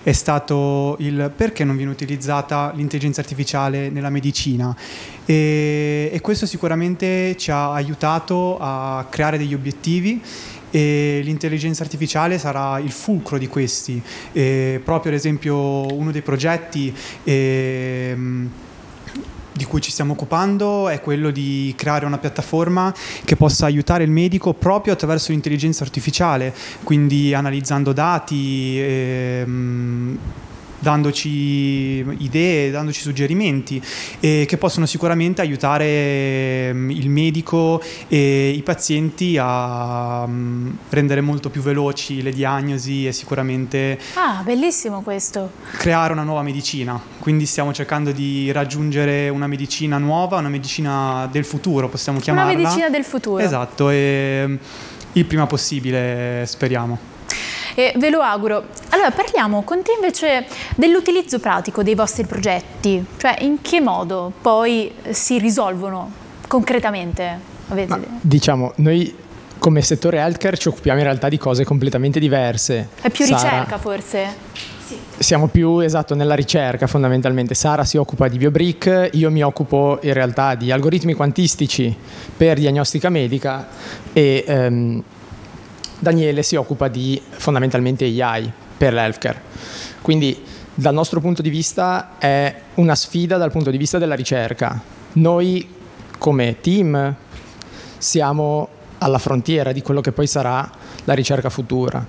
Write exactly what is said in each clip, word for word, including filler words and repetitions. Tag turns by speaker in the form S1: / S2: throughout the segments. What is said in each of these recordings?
S1: è stato il perché non viene utilizzata l'intelligenza artificiale nella medicina, e, e questo sicuramente ci ha aiutato a creare degli obiettivi, e l'intelligenza artificiale sarà il fulcro di questi. E proprio ad esempio uno dei progetti ehm, di cui ci stiamo occupando è quello di creare una piattaforma che possa aiutare il medico proprio attraverso l'intelligenza artificiale, quindi analizzando dati, ehm, dandoci idee, dandoci suggerimenti, e che possono sicuramente aiutare il medico e i pazienti a rendere molto più veloci le diagnosi e sicuramente
S2: ah, bellissimo questo,
S1: creare una nuova medicina. Quindi stiamo cercando di raggiungere una medicina nuova, una medicina del futuro, possiamo chiamarla.
S2: Una medicina del futuro.
S1: Esatto, e il prima possibile, speriamo.
S2: E ve lo auguro. Allora parliamo con te invece dell'utilizzo pratico dei vostri progetti, cioè in che modo poi si risolvono concretamente? Avete
S3: Ma, diciamo, noi come settore healthcare ci occupiamo in realtà di cose completamente diverse.
S2: È più
S3: Sara,
S2: ricerca forse?
S3: Sì. Siamo più, esatto, nella ricerca fondamentalmente. Sara si occupa di BioBrick, io mi occupo in realtà di algoritmi quantistici per diagnostica medica e ehm, Daniele si occupa di fondamentalmente A I per l'healthcare. Quindi dal nostro punto di vista è una sfida dal punto di vista della ricerca. Noi come team siamo alla frontiera di quello che poi sarà la ricerca futura.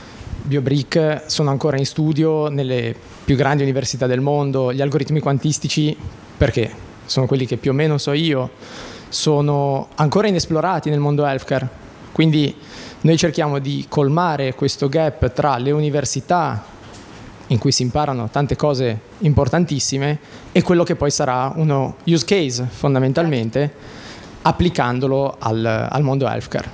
S3: BioBrick sono ancora in studio nelle più grandi università del mondo. Gli algoritmi quantistici, perché sono quelli che più o meno so io, sono ancora inesplorati nel mondo healthcare. Quindi noi cerchiamo di colmare questo gap tra le università, in cui si imparano tante cose importantissime, e quello che poi sarà uno use case fondamentalmente, applicandolo al, al mondo healthcare.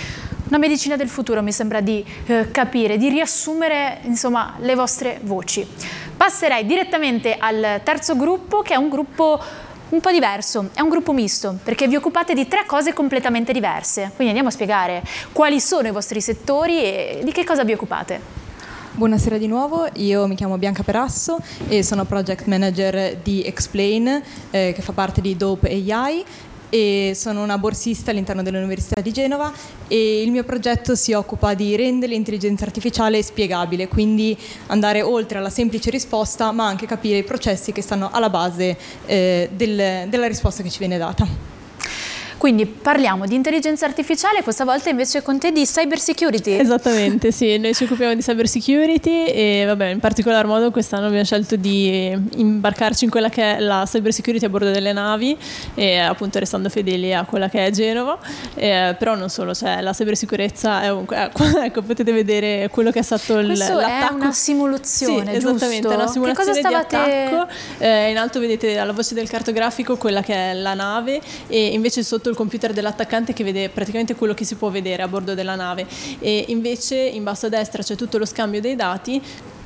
S2: Una medicina del futuro, mi sembra di eh, capire, di riassumere insomma le vostre voci. Passerei direttamente al terzo gruppo, che è un gruppo un po' diverso, è un gruppo misto, perché vi occupate di tre cose completamente diverse. Quindi andiamo a spiegare quali sono i vostri settori e di che cosa vi occupate.
S4: Buonasera di nuovo, io mi chiamo Bianca Perasso e sono project manager di Explain, eh, che fa parte di Dope A I, e sono una borsista all'interno dell'Università di Genova, e il mio progetto si occupa di rendere l'intelligenza artificiale spiegabile, quindi andare oltre alla semplice risposta ma anche capire i processi che stanno alla base eh, del, della risposta che ci viene data.
S2: Quindi parliamo di intelligenza artificiale, questa volta invece con te di cyber security.
S5: Esattamente, sì, noi ci occupiamo di cyber security e vabbè, in particolar modo quest'anno abbiamo scelto di imbarcarci in quella che è la cyber security a bordo delle navi, e appunto restando fedeli a quella che è Genova, e, però non solo, cioè la cybersicurezza è un, ecco, ecco, potete vedere quello che è stato il,
S2: Questo
S5: l'attacco.
S2: È una simulazione,
S5: sì, esattamente,
S2: giusto?
S5: È una simulazione
S2: che cosa stavate...
S5: di attacco. Eh, in alto vedete alla voce del cartografico quella che è la nave, e invece sotto il computer dell'attaccante che vede praticamente quello che si può vedere a bordo della nave, e invece in basso a destra c'è tutto lo scambio dei dati,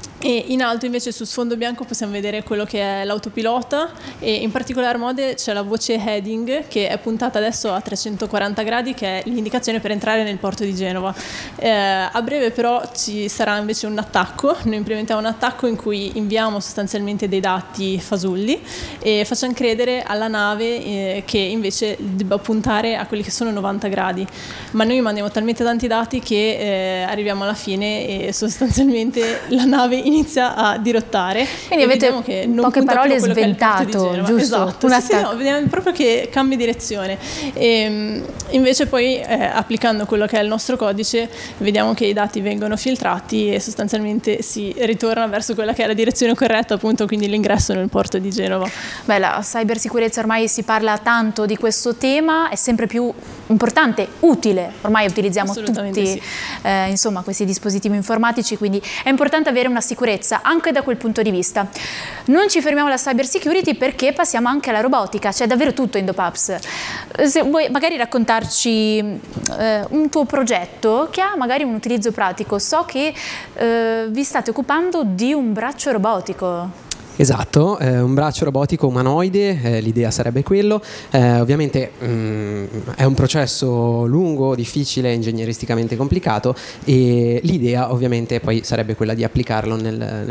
S5: e in alto invece su sfondo bianco possiamo vedere quello che è l'autopilota, e in particolar modo c'è la voce heading che è puntata adesso a trecentoquaranta gradi, che è l'indicazione per entrare nel porto di Genova. Eh, a breve però ci sarà invece un attacco, noi implementiamo un attacco in cui inviamo sostanzialmente dei dati fasulli e facciamo credere alla nave eh, che invece debba puntare a quelli che sono novanta gradi, ma noi mandiamo talmente tanti dati che eh, arriviamo alla fine e sostanzialmente la nave inizia a dirottare.
S2: Quindi avete che in poche parole sventato, giusto?
S5: Esatto, sì, sì, no, vediamo proprio che cambia direzione. E, invece poi eh, applicando quello che è il nostro codice vediamo che i dati vengono filtrati e sostanzialmente si ritorna verso quella che è la direzione corretta, appunto, quindi l'ingresso nel porto di Genova.
S2: Beh, la cybersicurezza, ormai si parla tanto di questo tema, è sempre più importante, utile, ormai utilizziamo tutti
S5: sì.
S2: eh, insomma questi dispositivi informatici, quindi è importante avere una sicurezza anche da quel punto di vista. Non ci fermiamo alla cyber security perché passiamo anche alla robotica, c'è davvero tutto in DopeApps. Se vuoi magari raccontarci eh, un tuo progetto che ha magari un utilizzo pratico. So che eh, vi state occupando di un braccio robotico.
S6: Esatto, eh, un braccio robotico umanoide, eh, l'idea sarebbe quello. Eh, ovviamente mh, è un processo lungo, difficile, ingegneristicamente complicato, e l'idea ovviamente poi sarebbe quella di applicarlo nel,